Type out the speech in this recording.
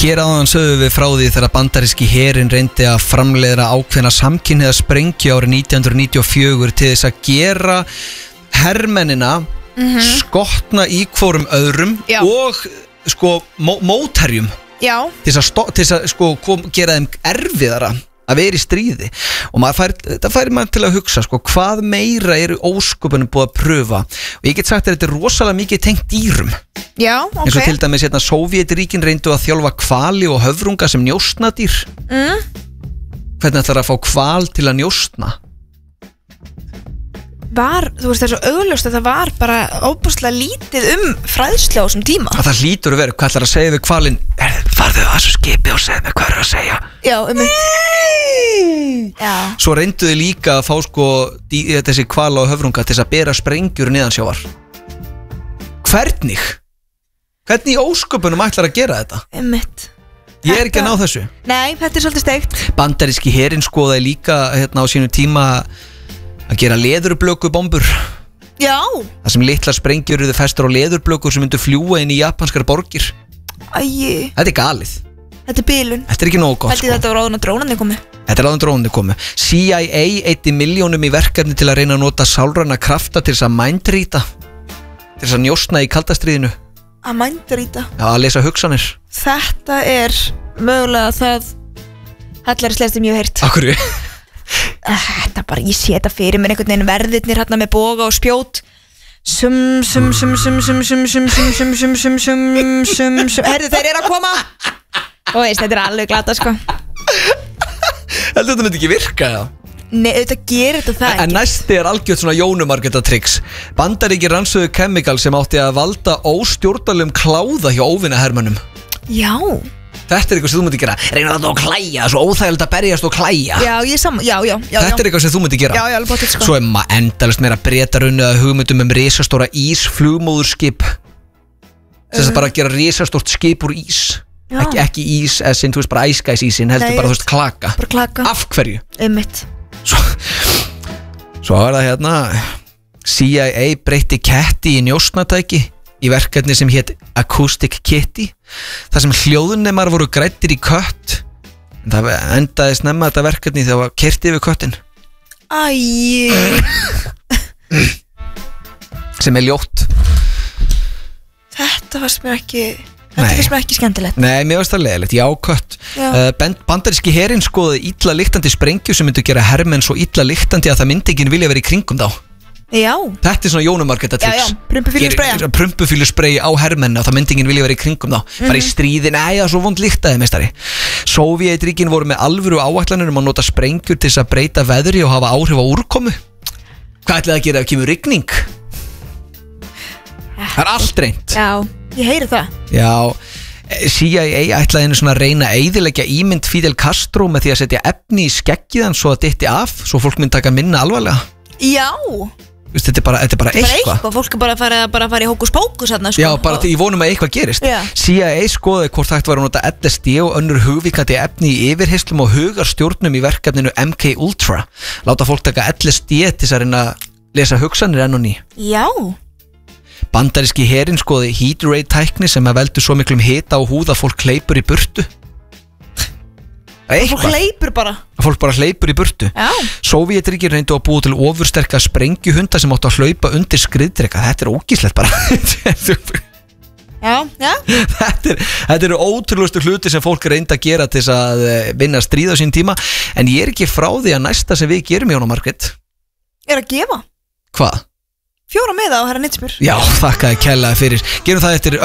Hér áðan sögum við frá því þegar bandaríski herinn reyndi að framleiða ákveðna samkynhneigða sprengju árið 1994 til þess að gera hermennina skotna í hvorum öðrum og sko mótherjum til þess að sko gera þeim erfiðara að vera í stríði og það fær maður til að hugsa sko, hvað meira eru ósköpunum búið að pröfa og ég get sagt að þetta er rosalega mikið tengt dýrum eins og til dæmis Sovétríkin reyndu að þjálfa hvali og höfrunga sem njósnadýr hvernig ætlar að fá hval til að njósna? Þú veist það er svo augljóst að það var bara óbúslega lítið fræðslu á þessum tíma að það hlýtur að vera, hvað ætlar að segja við hvalinn farðu að þessu skipi og segja mig hvað er að segja Svo reyndu þið líka að fá sko þessi hvala og höfrunga til þess að bera sprengjur niðansjávar Hvernig í ósköpunum ætlar að gera þetta? Ég er ekki að ná þessu Nei, þetta er svolítið steikt Bandaríski herinn skoðaði líka á sínu tíma að gera leðurblökubombur Það sem litlar sprengjur eru festar á leðurblökur sem myndu fljúa inn í japanskar borgir Þetta er galið Þetta er bilun Þetta er ekki nógu gott Þetta var áður en drónarnir komu Þetta er áður en drónarnir komu CIA eyddi milljónum í verkefni til að reyna að nota sálræna krafta til þess að mindrýta til þess að njósna í kaldastríðinu Að mindrýta? Já, að lesa hugsanir Þetta er mögulega það hallarislegast sem ég hef heyrt Akkurju? Þetta bara, ég sé þetta fyrir mér einhvern veginn verðirnir hérna með boga og spjót Herðu, þeir eru að koma og veist, þetta er alveg glata sko Heldur þetta myndi ekki virka það? Nei, auðvitað gerir þetta það ekki En næsti er algjört svona Jónumarketa-tricks Bandaríkir rannsöðu chemical sem átti að valda óstjórnarlegum kláða hjá óvinahermönnum Já Þetta er eitthvað sem þú myndi gera Reyna þetta að klæja, svo óþægild að berjast og klæja Já, Þetta er eitthvað sem þú myndi gera Já, alveg bóttið sko Svo er maður endalist meira breytarunni að hugmyndum risastóra ísflugmóðurskip Þess að bara gera risastórt skip úr ís Ekki ís, þú veist bara æskæsísin heldur bara, þú veist, klaka Af hverju? Einmitt Svo er það hérna CIA breytti ketti í njósnatæki í verkefni sem hét Acoustic Kitty þar sem hljóðunemar voru græddir í kött en það endaði snemma þetta verkefni þegar það var keyrt yfir köttin sem er ljótt Þetta fannst mér ekki skemmtilegt Nei, mér finnst það leiðilegt, já, kött Bandaríski herinn skoði illa lyktandi sprengju sem myndu gera hermenn svo illa lyktandi að það myndi ekki vilja vera í kringum þá Já Þetta er svona Jónumarketa-tricks Prumpufílusprey á hermenna og það myndi ekki vilja vera í kringum þá bara í stríði, nei, það er svo vond lyktaði meistari Sovétríkin voru með alvöru áætlanir að nota sprengjur til þess að breyta veðri og hafa áhrif á úrkomu Hvað ætlaði að gera ef kemur rigning? Það er allt reynt Já, ég heyri það Já, CIA ætlaði henni svona að reyna að eyðileggja ímynd Fidel Castro með því að setja efni í skeggiðan svo að dytti af, svo fólk myndi taka minna alvarlega Já Þetta er bara eitthvað Fólk er bara að fara í hókus pókus sko. Já, bara ég vonum að eitthvað gerist CIA skoði hvort hægt var að nota LSD og önnur hugvíkandi efni í yfirheyslum og hugarstjórnum í verkefninu MK Ultra Láta fólk taka LSD til þess að reyna að lesa hugsanir enn og ný Já Bandaríski herinn skoði heat ray tækni sem að veldur svo miklum hita á húð að fólk hleypur í burtu Fólk bara hleypur í burtu Sovétríkin reyndu að búa til ofursterka sprengjuhunda sem áttu að hlaupa undir skriðdreka Þetta er ógíslegt bara Já Þetta eru ótrúlegustu hluti sem fólk reynda að gera til þess að vinna stríð á sín tíma En ég er ekki frá því að næsta sem við gerum Jóna Margrét Er að gefa Hvað? 4 miða á herra Nitsmjör Já, þakka þér kærlega fyrir Gerum það eftir